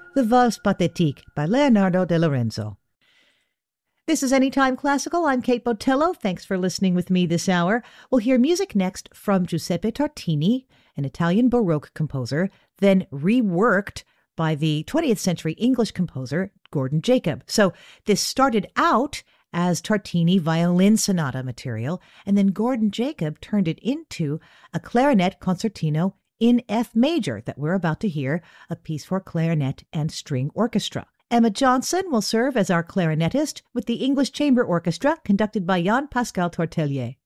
the Valse Pathétique by Leonardo de Lorenzo. This is Anytime Classical. I'm Kate Botello. Thanks for listening with me this hour. We'll hear music next from Giuseppe Tartini, an Italian Baroque composer, then reworked by the 20th century English composer Gordon Jacob. So this started out as Tartini violin sonata material, and then Gordon Jacob turned it into a clarinet concertino in F major that we're about to hear, a piece for clarinet and string orchestra. Emma Johnson will serve as our clarinetist with the English Chamber Orchestra conducted by Jan Pascal Tortelier.